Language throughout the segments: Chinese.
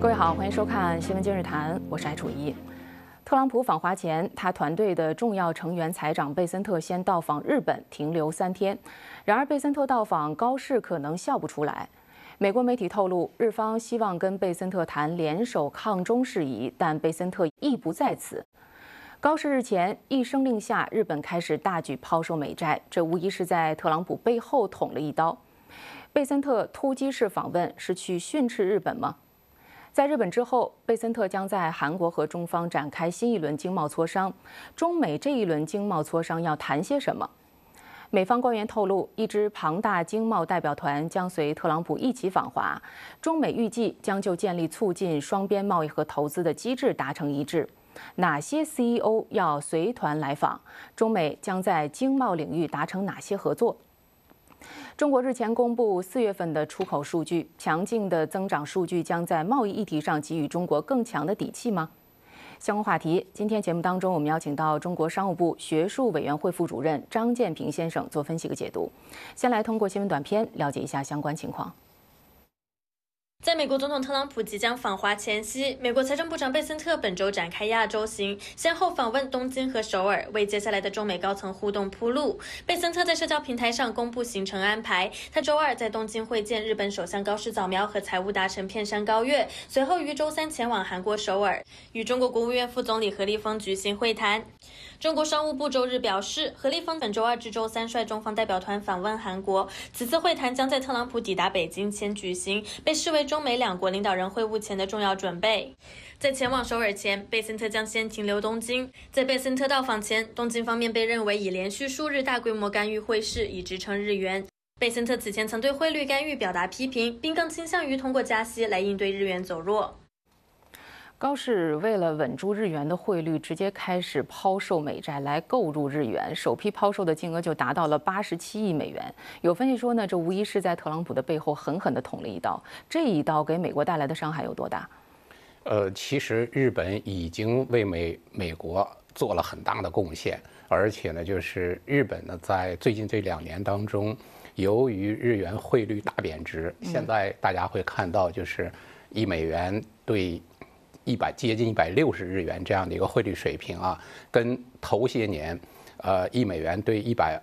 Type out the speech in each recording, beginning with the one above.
各位好，欢迎收看《新闻今日谈》，我是艾楚一。特朗普访华前，他团队的重要成员财长贝森特先到访日本，停留3天。然而，贝森特到访高市可能笑不出来。美国媒体透露，日方希望跟贝森特谈联手抗中事宜，但贝森特意不在此。高市日前一声令下，日本开始大举抛售美债，这无疑是在特朗普背后捅了一刀。贝森特突击式访问是去训斥日本吗？在日本之后，贝森特将在韩国和中方展开新一轮经贸磋商。中美这一轮经贸磋商要谈些什么？美方官员透露，一支庞大经贸代表团将随特朗普一起访华。中美预计将就建立促进双边贸易和投资的机制达成一致。哪些 CEO 要随团来访？中美将在经贸领域达成哪些合作？中国日前公布4月份的出口数据，强劲的增长数据将在贸易议题上给予中国更强的底气吗？相关话题，今天节目当中我们邀请到中国商务部学术委员会副主任张建平先生做分析和解读。先来通过新闻短片了解一下相关情况。 在美国总统特朗普即将访华前夕，美国财政部长贝森特本周展开亚洲行，先后访问东京和首尔，为接下来的中美高层互动铺路。贝森特在社交平台上公布行程安排，他周二在东京会见日本首相高市早苗和财务大臣片山高月，随后于周3前往韩国首尔，与中国国务院副总理何立峰举行会谈。中国商务部周日表示，何立峰本周2至周3率中方代表团访问韩国，此次会谈将在特朗普抵达北京前举行，被视为中美两国领导人会晤前的重要准备。在前往首尔前，贝森特将先停留东京。在贝森特到访前，东京方面被认为已连续数日大规模干预汇市，以支撑日元。贝森特此前曾对汇率干预表达批评，并更倾向于通过加息来应对日元走弱。 高市为了稳住日元的汇率，直接开始抛售美债来购入日元，首批抛售的金额就达到了87亿美元。有分析说呢，这无疑是在特朗普的背后狠狠地捅了一刀。这一刀给美国带来的伤害有多大？ 其实日本已经为美国做了很大的贡献，而且呢，就是日本呢，在最近这2年当中，由于日元汇率大贬值，现在大家会看到，就是1美元对接近160日元这样的一个汇率水平啊，跟头些年1美元对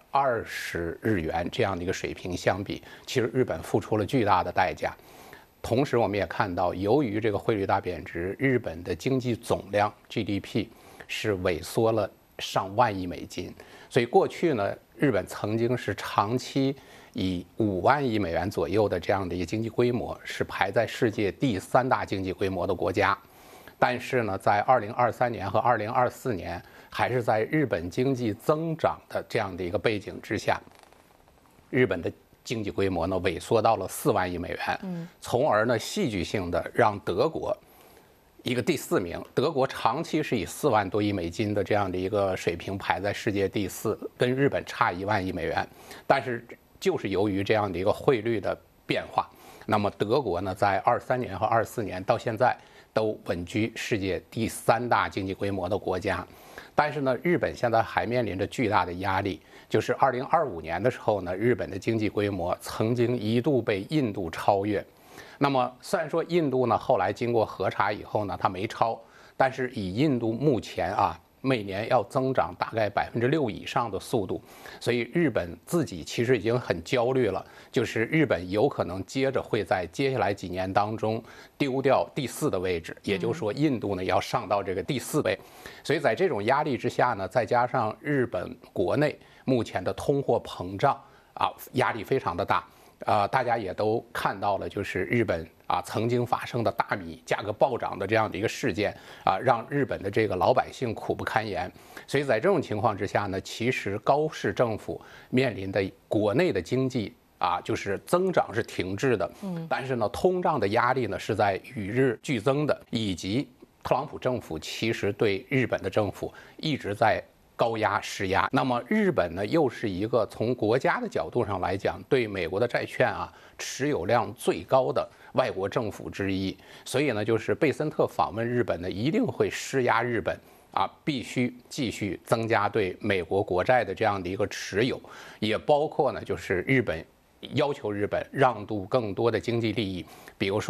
120日元这样的一个水平相比，其实日本付出了巨大的代价。同时，我们也看到，由于这个汇率大贬值，日本的经济总量 GDP 是萎缩了上万亿美金。所以过去呢，日本曾经是长期以5万亿美元左右的这样的一个经济规模，是排在世界第3大经济规模的国家。但是呢，在2023年和2024年，还是在日本经济增长的这样的一个背景之下，日本的经济规模呢萎缩到了4万亿美元，从而呢戏剧性的让德国一个第4名，德国长期是以4万多亿美金的这样的一个水平排在世界第4，跟日本差1万亿美元。但是就是由于这样的一个汇率的变化，那么德国呢在23年和24年到现在都稳居世界第3大经济规模的国家。但是呢，日本现在还面临着巨大的压力，就是2025年的时候呢，日本的经济规模曾经一度被印度超越。那么虽然说印度呢后来经过核查以后呢，它没超，但是以印度目前每年要增长大概6%以上的速度，所以日本自己其实已经很焦虑了，就是日本有可能会在接下来几年当中丢掉第4的位置，也就是说印度呢要上到这个第4位。所以在这种压力之下呢，再加上日本国内目前的通货膨胀压力非常的大。大家也都看到了，就是日本曾经发生的大米价格暴涨的这样的一个事件让日本的这个老百姓苦不堪言。所以在这种情况之下呢，其实高市政府面临的国内的经济就是增长是停滞的，但是呢，通胀的压力呢是在与日俱增的，以及特朗普政府其实对日本的政府一直在高压施压。那么日本呢，又是一个从国家的角度上来讲，对美国的债券持有量最高的外国政府之一。所以呢，就是贝森特访问日本呢，一定会施压日本必须继续增加对美国国债的这样的一个持有，也包括呢，就是日本要求日本让渡更多的经济利益，比如说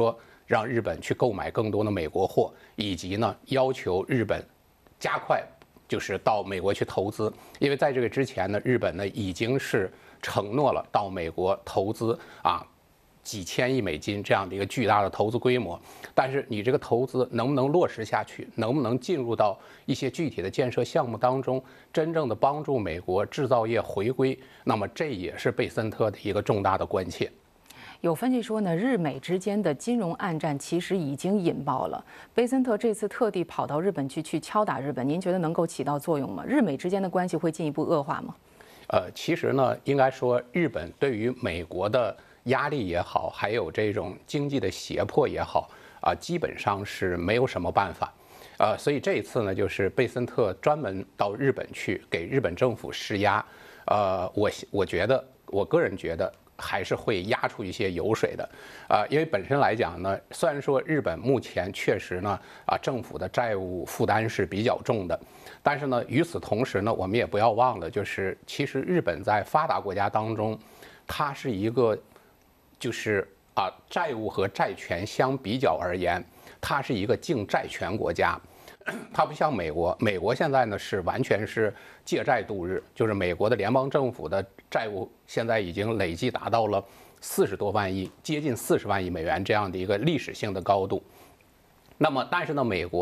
让日本去购买更多的美国货，以及呢要求日本加快就是到美国去投资，因为在这个之前呢，日本呢已经是承诺了到美国投资几千亿美金这样的一个巨大的投资规模，但是你这个投资能不能落实下去，能不能进入到一些具体的建设项目当中，真正的帮助美国制造业回归，那么这也是贝森特的一个重大的关切。 有分析说呢，日美之间的金融暗战其实已经引爆了。贝森特这次特地跑到日本去敲打日本，您觉得能够起到作用吗？日美之间的关系会进一步恶化吗？ 其实呢，应该说日本对于美国的压力也好，还有这种经济的胁迫也好，基本上是没有什么办法。所以这一次呢，就是贝森特专门到日本去给日本政府施压。我觉得，我个人觉得还是会压出一些油水的。因为本身来讲呢，虽然说日本目前确实呢，政府的债务负担是比较重的，但是呢，与此同时呢，我们也不要忘了，就是其实日本在发达国家当中，它是一个就是债务和债权相比较而言，它是一个净债权国家。它不像美国，美国现在呢是完全是借债度日，就是美国的联邦政府的债务现在已经累计达到了40多万亿，接近40万亿美元这样的一个历史性的高度。那么，但是呢，美国